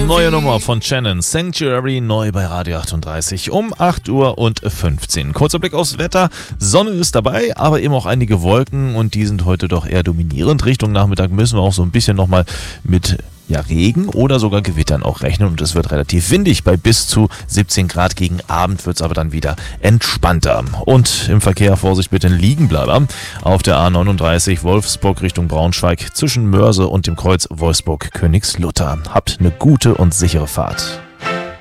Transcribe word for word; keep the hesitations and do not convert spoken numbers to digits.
Neue Nummer von Shannon, Sanctuary, neu bei Radio achtunddreißig um acht Uhr und fünfzehn. Kurzer Blick aufs Wetter. Sonne ist dabei, aber eben auch einige Wolken und die sind heute doch eher dominierend. Richtung Nachmittag müssen wir auch so ein bisschen nochmal mit ja, Regen oder sogar Gewittern auch rechnen und es wird relativ windig. Bei bis zu siebzehn Grad gegen Abend wird es aber dann wieder entspannter. Und im Verkehr Vorsicht bitte liegen bleiben. Auf der A neununddreißig Wolfsburg Richtung Braunschweig zwischen Mörse und dem Kreuz Wolfsburg-Königslutter. Habt eine gute und sichere Fahrt.